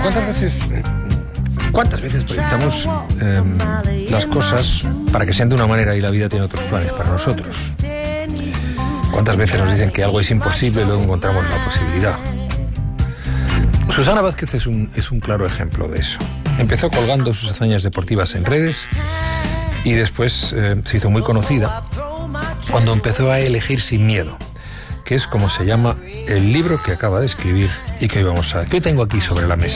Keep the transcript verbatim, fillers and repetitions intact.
Pero ¿cuántas veces, cuántas veces proyectamos eh, las cosas para que sean de una manera y la vida tiene otros planes para nosotros? ¿Cuántas veces nos dicen que algo es imposible y luego encontramos la posibilidad? Susana Vázquez es un, es un claro ejemplo de eso. Empezó colgando sus hazañas deportivas en redes y después eh, se hizo muy conocida cuando empezó a elegir sin miedo, que es como se llama el libro que acaba de escribir y que hoy vamos a, que hoy tengo aquí sobre la mesa.